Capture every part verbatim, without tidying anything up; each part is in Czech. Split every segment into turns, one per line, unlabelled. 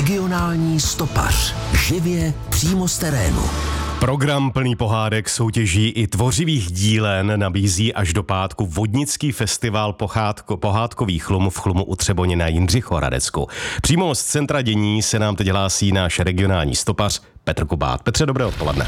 Regionální stopař. Živě přímo z terénu.
Program plný pohádek, soutěží i tvořivých dílen nabízí až do pátku vodnický festival pohádko, pohádkových chlum v Chlumu u Třeboně na Jindřichohradecku. Přímo z centra dění se nám teď hlásí náš regionální stopař Petr Kubát. Petře, dobré odpoledne.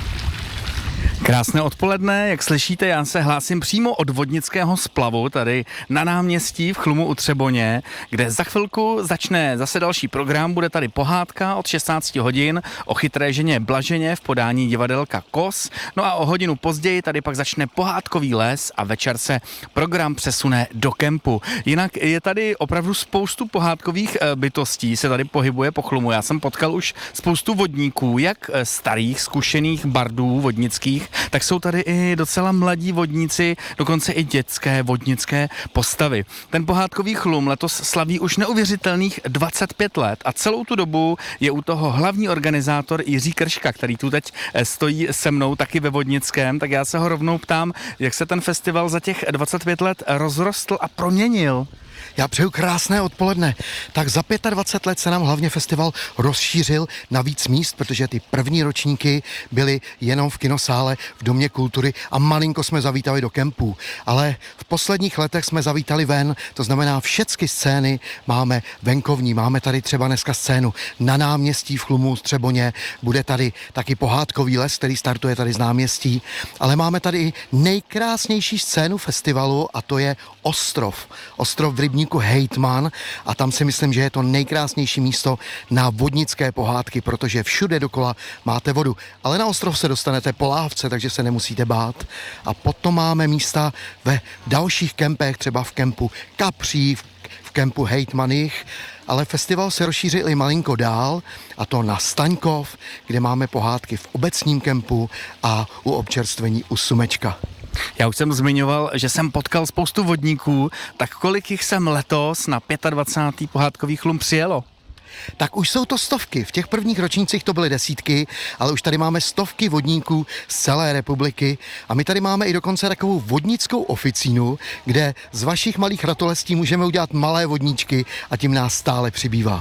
Krásné odpoledne, jak slyšíte, já se hlásím přímo od vodnického splavu tady na náměstí v Chlumu u Třeboně, kde za chvilku začne zase další program, bude tady pohádka od šestnáct hodin o chytré ženě Blaženě v podání divadelka Kos, no a o hodinu později tady pak začne pohádkový les a večer se program přesune do kempu. Jinak je tady opravdu spoustu pohádkových bytostí, se tady pohybuje po Chlumu. Já jsem potkal už spoustu vodníků, jak starých, zkušených bardů vodnických, tak jsou tady i docela mladí vodníci, dokonce i dětské vodnické postavy. Ten pohádkový Chlum letos slaví už neuvěřitelných dvacet pět let a celou tu dobu je u toho hlavní organizátor Jiří Krška, který tu teď stojí se mnou taky ve vodnickém, tak já se ho rovnou ptám, jak se ten festival za těch dvacet pět let rozrostl a proměnil.
Já přeju krásné odpoledne. Tak za dvacet pět let se nám hlavně festival rozšířil na víc míst, protože ty první ročníky byly jenom v kinosále v Domě kultury a malinko jsme zavítali do kempů. Ale v posledních letech jsme zavítali ven, to znamená všechny scény máme venkovní. Máme tady třeba dneska scénu na náměstí v Chlumu v Třeboně, bude tady taky pohádkový les, který startuje tady z náměstí, ale máme tady i nejkrásnější scénu festivalu a to je Ostrov. Ostrov v rybníku Hejtman a tam si myslím, že je to nejkrásnější místo na vodnické pohádky, protože všude dokola máte vodu. Ale na ostrov se dostanete po lávce, takže se nemusíte bát. A potom máme místa ve dalších kempech, třeba v kempu Kapří, v kempu Hejtmanich, ale festival se rozšířil i malinko dál, a to na Staňkov, kde máme pohádky v obecním kempu a u občerstvení u Sumečka.
Já už jsem zmiňoval, že jsem potkal spoustu vodníků, tak kolik jich jsem letos na dvacátý pátý pohádkový Chlum přijelo?
Tak už jsou to stovky. V těch prvních ročnících to byly desítky, ale už tady máme stovky vodníků z celé republiky a my tady máme i dokonce takovou vodnickou oficínu, kde z vašich malých ratolestí můžeme udělat malé vodníčky a tím nás stále přibývá.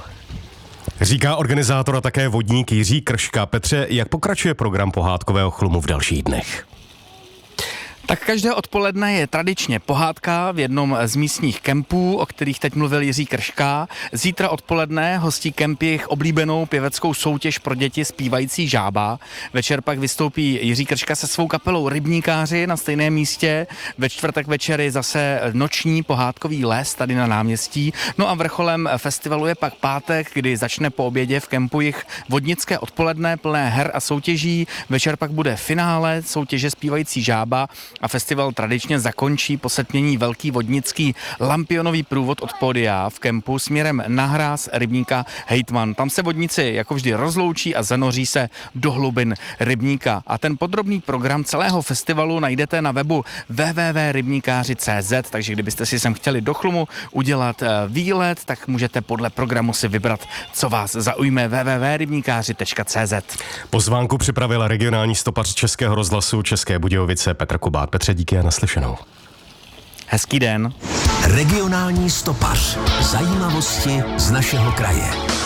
Říká organizátor a také vodník Jiří Krška. Petře, jak pokračuje program pohádkového Chlumu v dalších dnech?
Tak každé odpoledne je tradičně pohádka v jednom z místních kempů, o kterých teď mluvil Jiří Krška. Zítra odpoledne hostí kemp jejich oblíbenou pěveckou soutěž pro děti Zpívající žába. Večer pak vystoupí Jiří Krška se svou kapelou Rybníkáři na stejném místě. Ve čtvrtek večer je zase noční pohádkový les tady na náměstí. No a vrcholem festivalu je pak pátek, kdy začne po obědě v kempu jich vodnické odpoledne plné her a soutěží. Večer pak bude finále soutěže Zpívající žába a festival tradičně zakončí po setmění velký vodnický lampionový průvod od pódia v kempu směrem na hráz rybníka Hejtman. Tam se vodníci jako vždy rozloučí a zanoří se do hlubin rybníka. A ten podrobný program celého festivalu najdete na webu w w w tečka rybníkáři tečka c z, takže kdybyste si sem chtěli do Chlumu udělat výlet, tak můžete podle programu si vybrat, co vás zaujme. w w w tečka rybníkáři tečka c z.
Pozvánku připravila regionální stopař Českého rozhlasu České Budějovice Petr Kubát. Petře, díky a naslyšenou.
Hezký den.
Regionální stopař. Zajímavosti z našeho kraje.